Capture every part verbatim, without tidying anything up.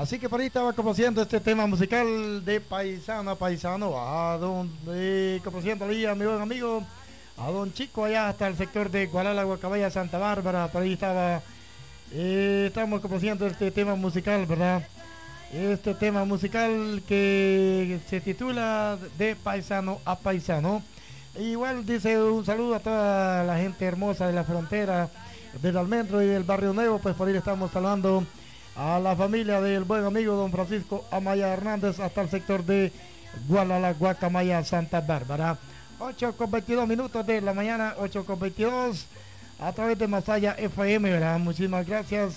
Así que por ahí estaba complaciendo este tema musical de paisano a paisano, a donde complaciendo ahí a mi buen amigo, a don Chico allá hasta el sector de Gualala, Guacabaya, Santa Bárbara. Por ahí estaba, eh, estamos complaciendo este tema musical, ¿verdad? Este tema musical que se titula De paisano a paisano. Igual dice un saludo a toda la gente hermosa de la frontera del Almendro y del Barrio Nuevo. Pues por ahí le estamos saludando a la familia del buen amigo don Francisco Amaya Hernández hasta el sector de Gualala, Guacamaya, Santa Bárbara. Ocho con veintidós minutos de la mañana, ocho con veintidós a través de Masaya F M, ¿verdad? Muchísimas gracias.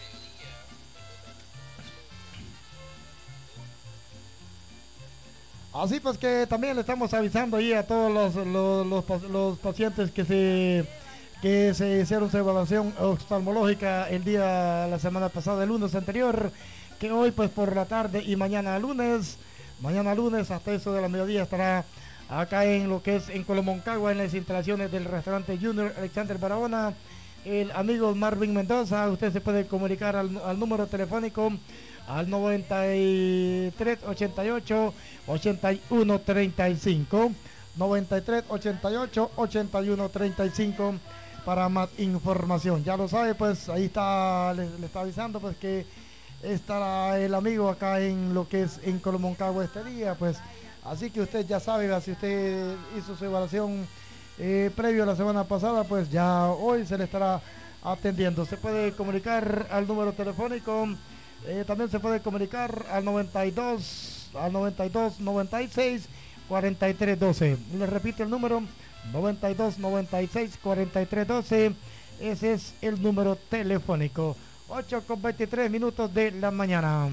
Así pues que también le estamos avisando ahí a todos los, los, los, los pacientes que se que se hicieron su evaluación oftalmológica el día, la semana pasada, el lunes anterior, que hoy pues por la tarde y mañana lunes, mañana lunes hasta eso de la mediodía estará acá en lo que es en Colomoncagua, en las instalaciones del restaurante Junior Alexander Barahona, el amigo Marvin Mendoza. Usted se puede comunicar al, al número telefónico al noventa y tres ochenta y ocho ochenta y uno treinta y cinco, noventa y tres ochenta y ocho ochenta y uno treinta y cinco para más información. Ya lo sabe, pues ahí está, le, le está avisando pues que estará el amigo acá en lo que es en Colomoncagua este día, pues así que usted ya sabe, si usted hizo su evaluación eh, previo a la semana pasada, pues ya hoy se le estará atendiendo. Se puede comunicar al número telefónico, eh, también se puede comunicar al noventa y dos, al noventa y dos noventa y seis cuarenta y tres doce. Le repito el número, noventa y dos noventa y seis cuarenta y tres doce. Ese es el número telefónico. ocho con veintitrés minutos de la mañana.